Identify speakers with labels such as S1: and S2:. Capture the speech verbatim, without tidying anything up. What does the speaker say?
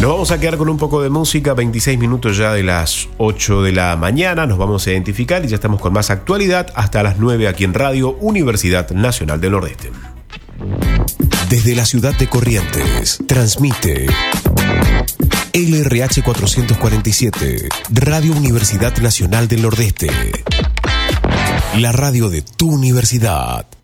S1: Nos vamos a quedar con un poco de música, veintiséis minutos ya de las ocho de la mañana, nos vamos a identificar y ya estamos con más actualidad hasta las nueve aquí en Radio Universidad Nacional del Nordeste.
S2: Desde la ciudad de Corrientes, transmite L R H cuatrocientos cuarenta y siete, Radio Universidad Nacional del Nordeste. La radio de tu universidad.